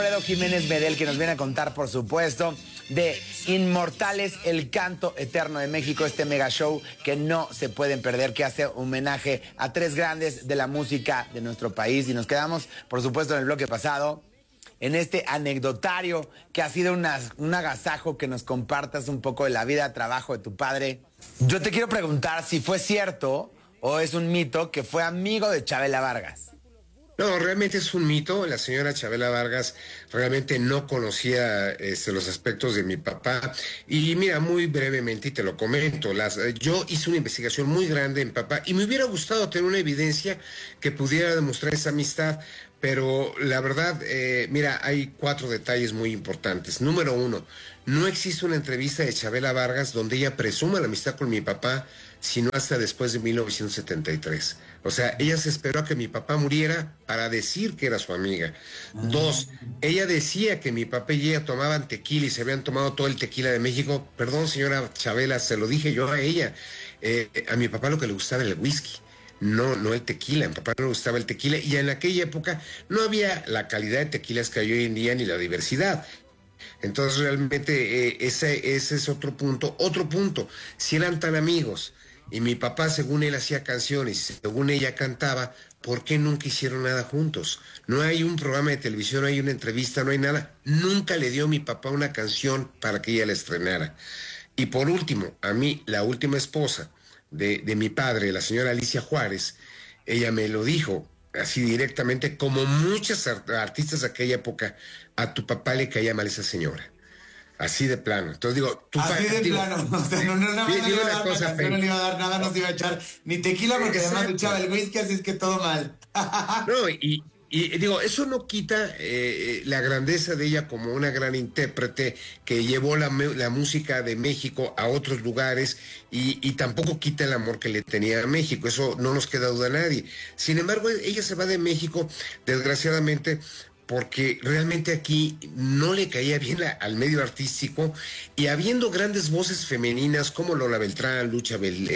Alfredo Jiménez Medel, que nos viene a contar, por supuesto, de Inmortales, el canto eterno de México, este mega show que no se pueden perder, que hace homenaje a tres grandes de la música de nuestro país. Y nos quedamos, por supuesto, en el bloque pasado, en este anecdotario que ha sido un agasajo que nos compartas un poco de la vida, trabajo de tu padre. Yo te quiero preguntar si fue cierto o es un mito que fue amigo de Chabela Vargas. No, realmente es un mito. La señora Chabela Vargas realmente no conocía los aspectos de mi papá. Y mira, muy brevemente, y te lo comento, yo hice una investigación muy grande en papá y me hubiera gustado tener una evidencia que pudiera demostrar esa amistad. Pero la verdad, mira, hay 4 detalles muy importantes. Número 1, no existe una entrevista de Chabela Vargas donde ella presuma la amistad con mi papá, sino hasta después de 1973. O sea, ella se esperó a que mi papá muriera para decir que era su amiga. 2, ella decía que mi papá y ella tomaban tequila y se habían tomado todo el tequila de México. Perdón, señora Chabela, se lo dije yo a ella. A mi papá lo que le gustaba era el whisky. No el tequila, a mi papá no le gustaba el tequila y en aquella época no había la calidad de tequilas que hay hoy en día ni la diversidad. Entonces realmente ese es otro punto. Otro punto, si eran tan amigos y mi papá según él hacía canciones y según ella cantaba, ¿por qué nunca hicieron nada juntos? No hay un programa de televisión, no hay una entrevista, no hay nada. Nunca le dio mi papá una canción para que ella la estrenara. Y por último, a mí, la última esposa de mi padre, la señora Alicia Juárez, ella me lo dijo así directamente, como muchas artistas de aquella época, a tu papá le caía mal esa señora. Así de plano. Entonces digo, así de plano. O sea, no le iba a dar cosa, no le iba a dar nada, no se iba a echar ni tequila porque además le echaba el whisky, así es que todo mal. No, y digo, eso no quita la grandeza de ella como una gran intérprete que llevó la música de México a otros lugares y tampoco quita el amor que le tenía a México. Eso no nos queda duda a nadie. Sin embargo, ella se va de México, desgraciadamente, porque realmente aquí no le caía bien al medio artístico y habiendo grandes voces femeninas como Lola Beltrán, Lucha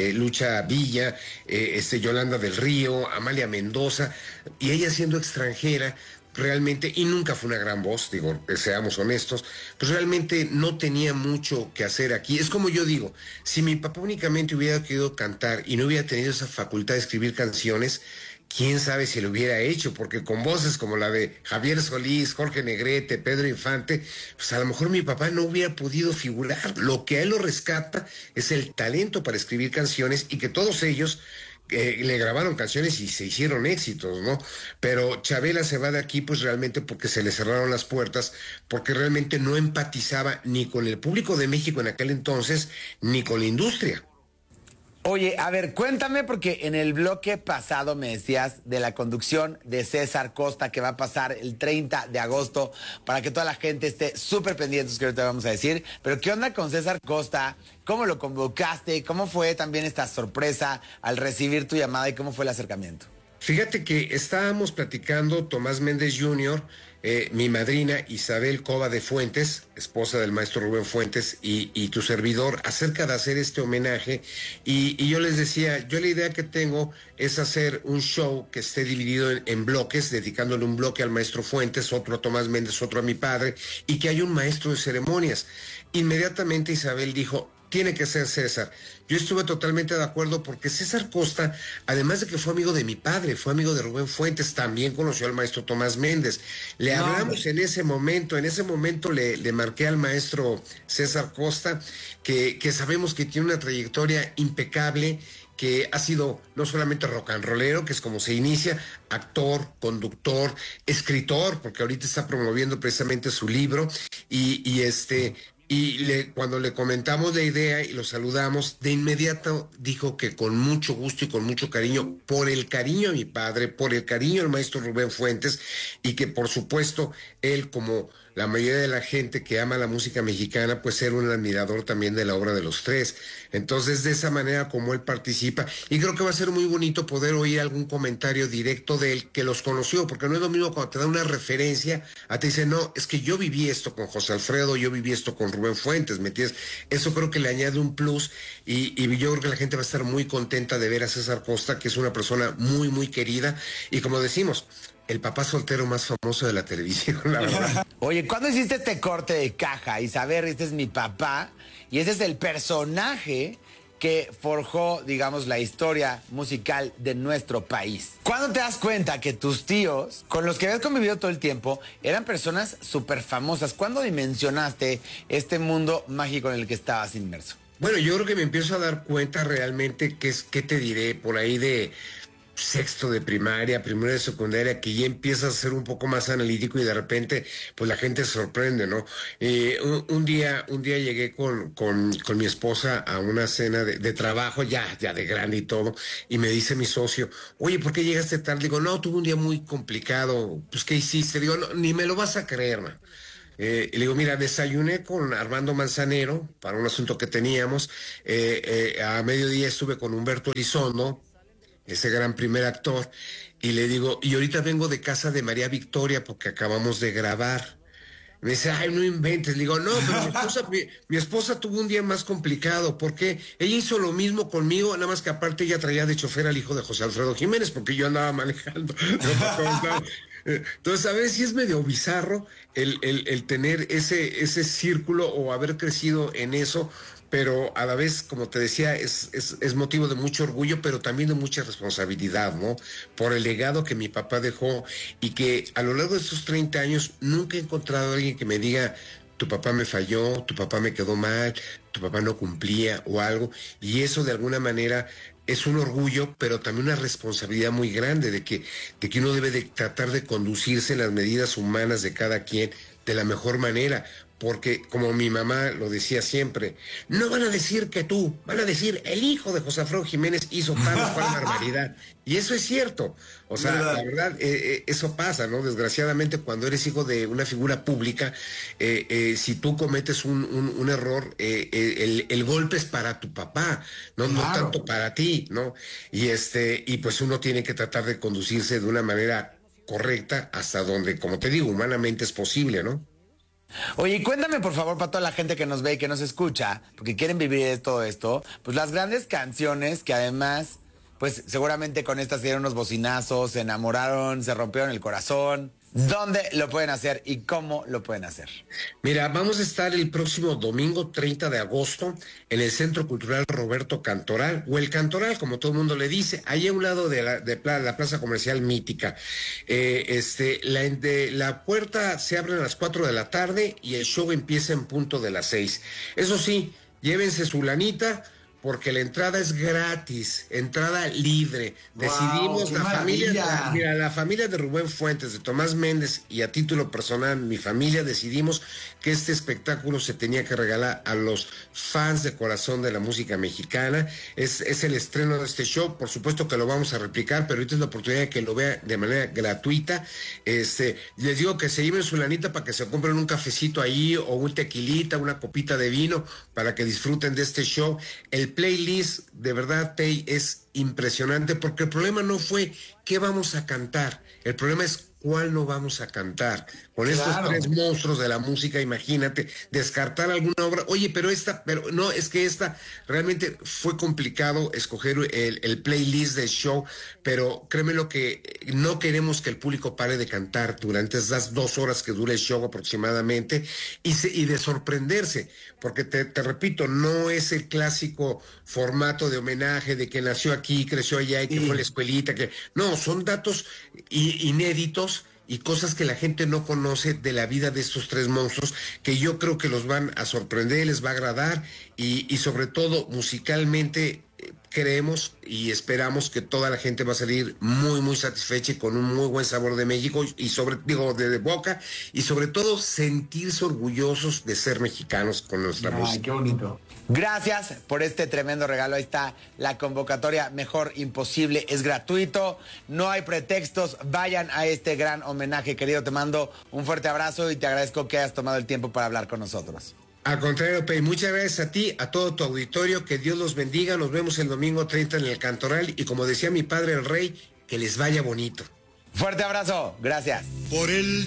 Villa, Yolanda del Río, Amalia Mendoza, y ella siendo extranjera, realmente, y nunca fue una gran voz, digo, seamos honestos, pues realmente no tenía mucho que hacer aquí. Es como yo digo, si mi papá únicamente hubiera querido cantar y no hubiera tenido esa facultad de escribir canciones, quién sabe si lo hubiera hecho, porque con voces como la de Javier Solís, Jorge Negrete, Pedro Infante, pues a lo mejor mi papá no hubiera podido figurar. Lo que a él lo rescata es el talento para escribir canciones y que todos ellos le grabaron canciones y se hicieron éxitos, ¿no? Pero Chabela se va de aquí pues realmente porque se le cerraron las puertas, porque realmente no empatizaba ni con el público de México en aquel entonces, ni con la industria. Oye, a ver, cuéntame, porque en el bloque pasado me decías de la conducción de César Costa que va a pasar el 30 de agosto para que toda la gente esté súper pendientes, que ahorita vamos a decir. Pero ¿qué onda con César Costa? ¿Cómo lo convocaste? ¿Cómo fue también esta sorpresa al recibir tu llamada y cómo fue el acercamiento? Fíjate que estábamos platicando Tomás Méndez Jr., mi madrina Isabel Cova de Fuentes, esposa del maestro Rubén Fuentes, y tu servidor, acerca de hacer este homenaje. Y yo les decía, yo la idea que tengo es hacer un show que esté dividido en bloques, dedicándole un bloque al maestro Fuentes, otro a Tomás Méndez, otro a mi padre, y que haya un maestro de ceremonias. Inmediatamente Isabel dijo, tiene que ser César. Yo estuve totalmente de acuerdo porque César Costa, además de que fue amigo de mi padre, fue amigo de Rubén Fuentes, también conoció al maestro Tomás Méndez. Le hablamos en ese momento le marqué al maestro César Costa, que sabemos que tiene una trayectoria impecable, que ha sido no solamente rock and rollero, que es como se inicia, actor, conductor, escritor, porque ahorita está promoviendo precisamente su libro, cuando le comentamos la idea y lo saludamos, de inmediato dijo que con mucho gusto y con mucho cariño, por el cariño a mi padre, por el cariño al maestro Rubén Fuentes, y que por supuesto él, como la mayoría de la gente que ama la música mexicana, pues era un admirador también de la obra de los tres. Entonces, de esa manera como él participa, y creo que va a ser muy bonito poder oír algún comentario directo de él que los conoció, porque no es lo mismo cuando te da una referencia, a te dice, no, es que yo viví esto con José Alfredo, yo viví esto con Rubén Fuentes, ¿me entiendes? Eso creo que le añade un plus, y yo creo que la gente va a estar muy contenta de ver a César Costa, que es una persona muy, muy querida, y como decimos, el papá soltero más famoso de la televisión, la verdad. Oye, ¿cuándo hiciste este corte de caja y saber, este es mi papá y ese es el personaje que forjó, digamos, la historia musical de nuestro país? ¿Cuándo te das cuenta que tus tíos, con los que habías convivido todo el tiempo, eran personas súper famosas? ¿Cuándo dimensionaste este mundo mágico en el que estabas inmerso? Bueno, yo creo que me empiezo a dar cuenta realmente ¿qué te diré? Por ahí de sexto de primaria, primero de secundaria, que ya empiezas a ser un poco más analítico y de repente, pues la gente se sorprende, ¿no? Un día llegué con mi esposa a una cena de trabajo, ya de grande y todo, y me dice mi socio, oye, ¿por qué llegaste tarde? Digo, no, tuve un día muy complicado. Pues, ¿qué hiciste? Digo, no, ni me lo vas a creer, man. Y le digo, mira, desayuné con Armando Manzanero para un asunto que teníamos. A mediodía estuve con Humberto Elizondo, ese gran primer actor, y le digo, y ahorita vengo de casa de María Victoria porque acabamos de grabar. Me dice, ay, no inventes. Le digo, no, pero mi esposa tuvo un día más complicado, porque ella hizo lo mismo conmigo, nada más que aparte ella traía de chofer al hijo de José Alfredo Jiménez, porque yo andaba manejando. Entonces, a veces sí es medio bizarro el tener ese círculo o haber crecido en eso, pero a la vez, como te decía, es motivo de mucho orgullo, pero también de mucha responsabilidad, ¿no? Por el legado que mi papá dejó y que a lo largo de estos 30 años nunca he encontrado a alguien que me diga, tu papá me falló, tu papá me quedó mal, tu papá no cumplía o algo, y eso de alguna manera es un orgullo, pero también una responsabilidad muy grande de que uno debe de tratar de conducirse en las medidas humanas de cada quien de la mejor manera. Porque, como mi mamá lo decía siempre, no van a decir que tú, van a decir el hijo de José Alfredo Jiménez hizo tal o cual barbaridad. Y eso es cierto. O sea, la verdad, eso pasa, ¿no? Desgraciadamente, cuando eres hijo de una figura pública, si tú cometes un error, el golpe es para tu papá, no tanto para ti, ¿no? Y pues uno tiene que tratar de conducirse de una manera correcta hasta donde, como te digo, humanamente es posible, ¿no? Oye, y cuéntame por favor para toda la gente que nos ve y que nos escucha, porque quieren vivir todo esto, pues las grandes canciones que además, pues seguramente con estas se dieron unos bocinazos, se enamoraron, se rompieron el corazón. ¿Dónde lo pueden hacer y cómo lo pueden hacer? Mira, vamos a estar el próximo domingo 30 de agosto en el Centro Cultural Roberto Cantoral, o el Cantoral, como todo el mundo le dice, ahí a un lado de la Plaza Comercial Mítica. La puerta se abre a las 4 de la tarde y el show empieza en punto de las 6. Eso sí, llévense su lanita, porque la entrada es gratis, entrada libre. Decidimos, la familia de Rubén Fuentes, de Tomás Méndez y a título personal, mi familia, decidimos que este espectáculo se tenía que regalar a los fans de corazón de la música mexicana. Es el estreno de este show, por supuesto que lo vamos a replicar, pero ahorita es la oportunidad de que lo vean de manera gratuita. Les digo que se lleven su lanita para que se compren un cafecito ahí, o un tequilita, una copita de vino, para que disfruten de este show. El playlist, de verdad, Tey, es impresionante, porque el problema no fue qué vamos a cantar, el problema es cuál no vamos a cantar. Con estos tres monstruos de la música, imagínate, descartar alguna obra, oye, pero no, es que esta realmente fue complicado escoger el playlist del show, pero créeme lo que no queremos que el público pare de cantar durante esas 2 horas que dura el show aproximadamente, y de sorprenderse, porque te repito, no es el clásico formato de homenaje de que nació aquí, creció allá y que fue en la escuelita, no, son datos inéditos y cosas que la gente no conoce de la vida de estos tres monstruos, que yo creo que los van a sorprender, les va a agradar, y sobre todo musicalmente creemos y esperamos que toda la gente va a salir muy, muy satisfecha y con un muy buen sabor de México, y de boca, y sobre todo sentirse orgullosos de ser mexicanos con nuestra música. Ay, qué bonito. Gracias por este tremendo regalo. Ahí está la convocatoria, mejor imposible, es gratuito, no hay pretextos, vayan a este gran homenaje, querido. Te mando un fuerte abrazo y te agradezco que hayas tomado el tiempo para hablar con nosotros. Al contrario, Pei, muchas gracias a ti, a todo tu auditorio, que Dios los bendiga. Nos vemos el domingo 30 en el Cantoral, y como decía mi padre el rey, que les vaya bonito. Fuerte abrazo, gracias. Por el